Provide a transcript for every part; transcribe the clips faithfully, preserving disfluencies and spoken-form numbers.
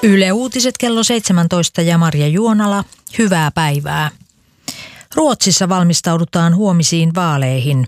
Yle Uutiset kello seitsemäntoista ja Marja Juonala, hyvää päivää. Ruotsissa valmistaudutaan huomisiin vaaleihin.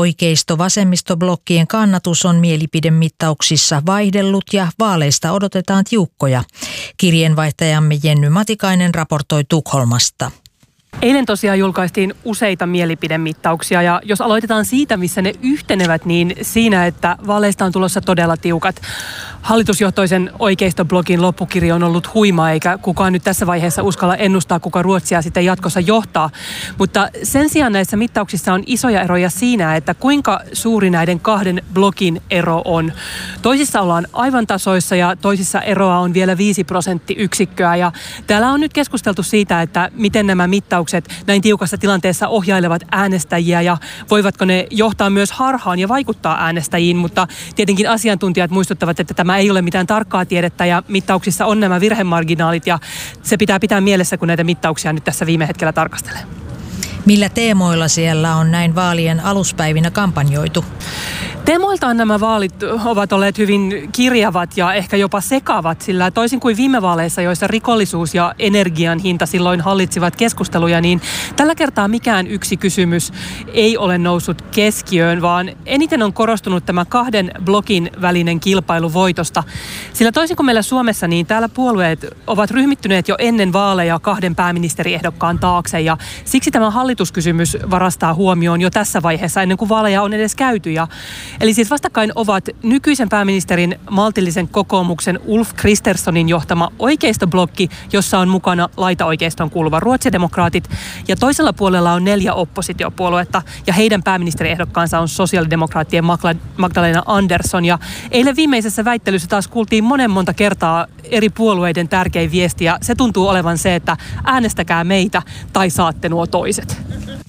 Oikeisto-vasemmistoblokkien kannatus on mielipidemittauksissa vaihdellut ja vaaleista odotetaan tiukkoja. Kirjeenvaihtajamme Jenny Matikainen raportoi Tukholmasta. Eilen tosiaan julkaistiin useita mielipidemittauksia ja jos aloitetaan siitä, missä ne yhtenevät, niin siinä, että vaaleista on tulossa todella tiukat. Hallitusjohtoisen oikeistoblogin loppukirja on ollut huima, eikä kukaan nyt tässä vaiheessa uskalla ennustaa, kuka Ruotsia sitten jatkossa johtaa. Mutta sen sijaan näissä mittauksissa on isoja eroja siinä, että kuinka suuri näiden kahden blogin ero on. Toisissa ollaan aivan tasoissa ja toisissa eroa on vielä viisi prosenttiyksikköä. Ja täällä on nyt keskusteltu siitä, että miten nämä mittaukset näin tiukassa tilanteessa ohjailevat äänestäjiä ja voivatko ne johtaa myös harhaan ja vaikuttaa äänestäjiin. Mutta tietenkin asiantuntijat muistuttavat, että tämä ei ole mitään tarkkaa tiedettä ja mittauksissa on nämä virhemarginaalit ja se pitää pitää mielessä, kun näitä mittauksia nyt tässä viime hetkellä tarkastelee. Millä teemoilla siellä on näin vaalien aluspäivinä kampanjoitu? Teemoiltaan nämä vaalit ovat olleet hyvin kirjavat ja ehkä jopa sekavat, sillä toisin kuin viime vaaleissa, joissa rikollisuus ja energian hinta silloin hallitsivat keskusteluja, niin tällä kertaa mikään yksi kysymys ei ole noussut keskiöön, vaan eniten on korostunut tämä kahden blogin välinen kilpailu voitosta. Sillä toisin kuin meillä Suomessa, niin täällä puolueet ovat ryhmittyneet jo ennen vaaleja kahden pääministeriehdokkaan taakse ja siksi tämä hallituskysymys varastaa huomioon jo tässä vaiheessa ennen kuin vaaleja on edes käyty. Ja Eli siis vastakkain ovat nykyisen pääministerin maltillisen kokoomuksen Ulf Kristerssonin johtama oikeistoblokki, jossa on mukana laitaoikeistoon kuuluva Ruotsidemokraatit. Ja toisella puolella on neljä oppositiopuoluetta ja heidän pääministeriehdokkaansa on sosiaalidemokraattien Magdalena Andersson. Ja eilen viimeisessä väittelyssä taas kuultiin monen monta kertaa eri puolueiden tärkein viesti ja se tuntuu olevan se, että äänestäkää meitä tai saatte nuo toiset.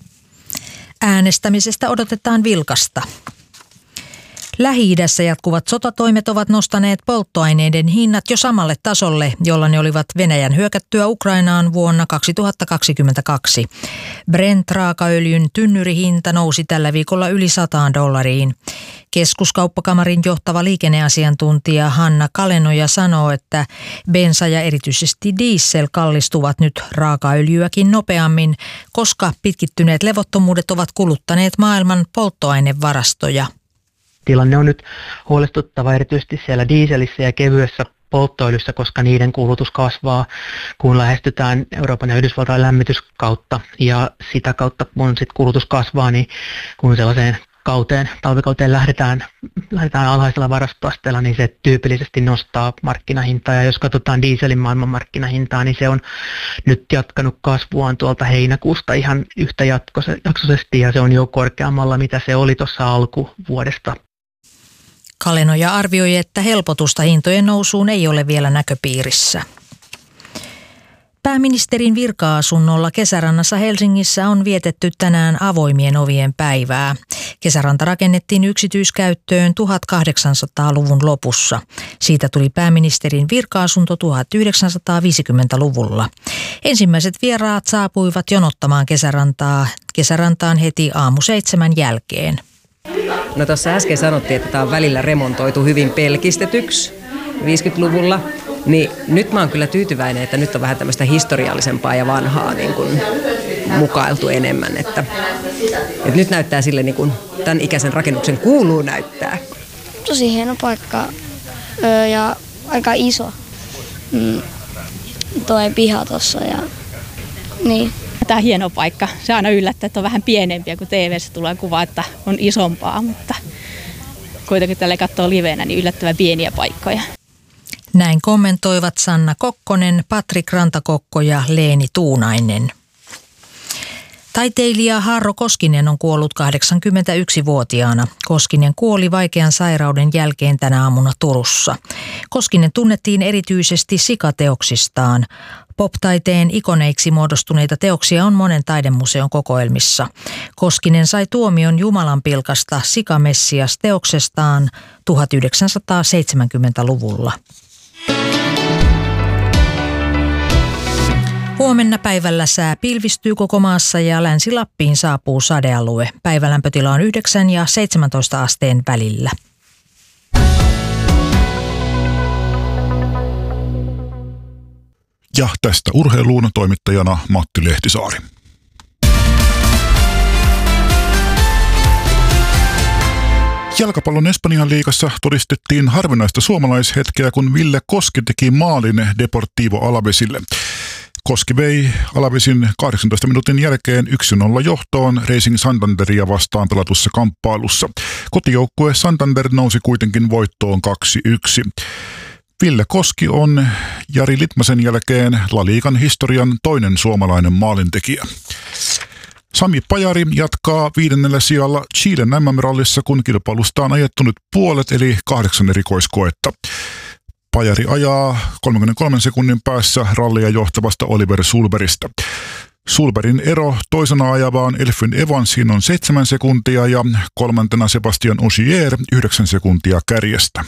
Äänestämisestä odotetaan vilkasta. Lähi-idässä jatkuvat sotatoimet ovat nostaneet polttoaineiden hinnat jo samalle tasolle, jolla ne olivat Venäjän hyökättyä Ukrainaan vuonna kaksituhattakaksikymmentäkaksi. Brent-raakaöljyn tynnyrihinta nousi tällä viikolla yli sataan dollariin. Keskuskauppakamarin johtava liikenneasiantuntija Hanna Kalenoja sanoo, että bensa ja erityisesti diesel kallistuvat nyt raakaöljyäkin nopeammin, koska pitkittyneet levottomuudet ovat kuluttaneet maailman polttoainevarastoja. Tilanne on nyt huolestuttava erityisesti siellä dieselissä ja kevyessä polttoöljyssä, koska niiden kulutus kasvaa, kun lähestytään Euroopan ja Yhdysvaltain lämmityskautta. Ja sitä kautta, kun sit kulutus kasvaa, niin kun sellaiseen kauteen, talvikauteen lähdetään, lähdetään alhaisella varastoasteella, niin se tyypillisesti nostaa markkinahintaa. Ja jos katsotaan dieselin maailmanmarkkinahintaa, niin se on nyt jatkanut kasvuaan tuolta heinäkuusta ihan yhtä jaksoisesti ja se on jo korkeammalla, mitä se oli tuossa alkuvuodesta. Kalenoja arvioi, että helpotusta hintojen nousuun ei ole vielä näköpiirissä. Pääministerin virka-asunnolla Kesärannassa Helsingissä on vietetty tänään avoimien ovien päivää. Kesäranta rakennettiin yksityiskäyttöön tuhatkahdeksansataaluvun lopussa. Siitä tuli pääministerin virka-asunto tuhatyhdeksänsataaviisikymmentäluvulla. Ensimmäiset vieraat saapuivat jonottamaan Kesärantaa, Kesärantaan heti aamu seitsemän jälkeen. No tuossa äsken sanottiin, että tämä on välillä remontoitu hyvin pelkistetyksi viisikymmentäluvulla. Niin nyt mä oon kyllä tyytyväinen, että nyt on vähän tämmöistä historiallisempaa ja vanhaa niin kuin mukailtu enemmän. Että, että nyt näyttää sille, niin kuin tämän ikäisen rakennuksen kuuluu näyttää. Tosi hieno paikka öö, ja aika iso mm, toi piha tossa. Ja, niin. Tämä on hieno paikka. Se aina yllättää, että on vähän pienempiä, kun T V:ssä tulee kuva, että on isompaa, mutta kuitenkin tällä katsoo liveenä, niin yllättävän pieniä paikkoja. Näin kommentoivat Sanna Kokkonen, Patrik Rantakokko ja Leeni Tuunainen. Taiteilija Harro Koskinen on kuollut kahdeksankymmentäyksivuotiaana. Koskinen kuoli vaikean sairauden jälkeen tänä aamuna Turussa. Koskinen tunnettiin erityisesti sikateoksistaan. Pop-taiteen ikoneiksi muodostuneita teoksia on monen taidemuseon kokoelmissa. Koskinen sai tuomion Jumalanpilkasta Sikamessias-teoksestaan tuhatyhdeksänsataaseitsemänkymmentäluvulla. Huomenna päivällä sää pilvistyy koko maassa ja Länsi-Lappiin saapuu sadealue. Päivälämpötila on yhdeksän ja seitsemäntoista asteen välillä. Ja tästä urheiluun toimittajana Matti Lehtisaari. Jalkapallon Espanjan liigassa todistettiin harvinaista suomalaishetkeä, kun Ville Koski teki maalin Deportivo Alavesille. Koski vei Alavesin kahdeksantoista minuutin jälkeen yksi nolla johtoon Racing Santanderia vastaan pelatussa kamppailussa. Kotijoukkue Santander nousi kuitenkin voittoon kaksi yksi. Ville Koski on Jari Litmasen jälkeen La Ligan historian toinen suomalainen maalintekijä. Sami Pajari jatkaa viidennellä sijalla Chilen M M-rallissa, kun kilpailusta on ajettu nyt puolet eli kahdeksan erikoiskoetta. Pajari ajaa kolmekymmentäkolme sekunnin päässä rallia johtavasta Oliver Sulbergista. Sulbergin ero toisena ajavaan Elfyn Evansiin on seitsemän sekuntia ja kolmantena Sebastian Ogier yhdeksän sekuntia kärjestä.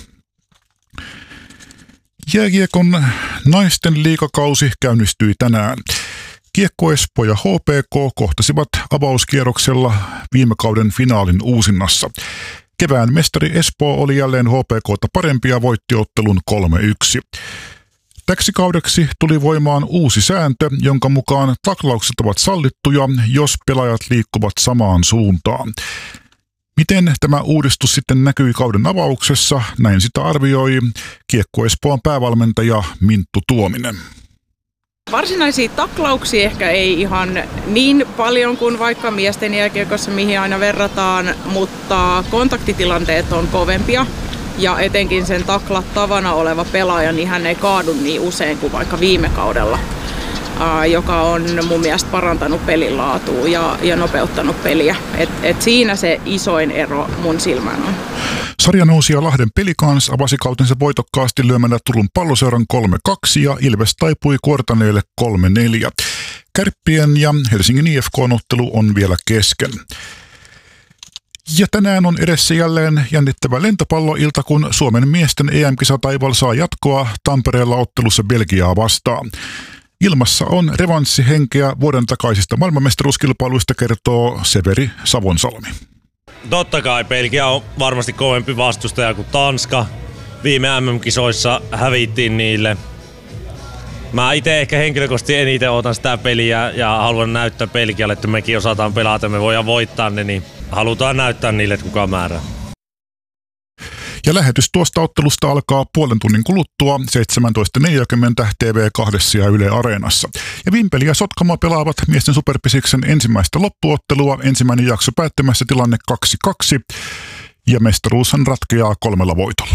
Jääkiekon naisten liigakausi käynnistyi tänään. Kiekko Espoo ja H P K kohtasivat avauskierroksella viime kauden finaalin uusinnassa. Kevään mestari Espoo oli jälleen H P K:ta parempi ja voitti ottelun kolme yksi. Täksi kaudeksi tuli voimaan uusi sääntö, jonka mukaan taklaukset ovat sallittuja, jos pelaajat liikkuvat samaan suuntaan. Miten tämä uudistus sitten näkyi kauden avauksessa? Näin sitä arvioi Kiekko Espoon päävalmentaja Minttu Tuominen. Varsinaisia taklauksia ehkä ei ihan niin paljon kuin vaikka miesten jääkiekossa, mihin aina verrataan, mutta kontaktitilanteet on kovempia ja etenkin sen taklattavana oleva pelaaja, niin hän ei kaadu niin usein kuin vaikka viime kaudella, joka on mun mielestä parantanut pelin laatua ja, ja nopeuttanut peliä. Et, et siinä se isoin ero mun silmään on. Sarjanousija Lahden Pelikans avasi kautensa voitokkaasti lyömällä Turun Palloseuran kolme kaksi ja Ilves taipui Kuortaneelle kolme neljä. Kärppien ja Helsingin I F K-ottelu on vielä kesken. Ja tänään on edessä jälleen jännittävä lentopalloilta, kun Suomen miesten E M-kisataival saa jatkoa Tampereella ottelussa Belgiaa vastaan. Ilmassa on revanssihenkeä vuoden takaisista maailmanmestaruuskilpailuista, kertoo Severi Savonsalmi. Totta kai Belgia on varmasti kovempi vastustaja kuin Tanska. Viime M M-kisoissa hävittiin niille. Mä itse ehkä henkilökohtaisesti eniten otan sitä peliä ja haluan näyttää Belgialle, että mekin osataan pelata, me voidaan voittaa ne, niin halutaan näyttää niille, että kuka määrää. Ja lähetys tuosta ottelusta alkaa puolen tunnin kuluttua seitsemäntoista neljäkymmentä T V kaksi ja Yle Areenassa. Ja Vimpeli ja Sotkamo pelaavat miesten superpisiksen ensimmäistä loppuottelua. Ensimmäinen jakso päättymässä tilanne kaksi kaksi ja mestaruushan ratkeaa kolmella voitolla.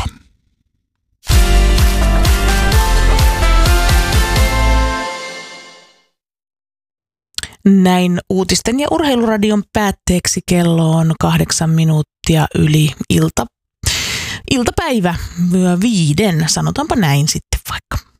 Näin uutisten ja urheiluradion päätteeksi kello on kahdeksan minuuttia yli ilta. Iltapäivä vyö viiden, sanotaanpa näin sitten vaikka.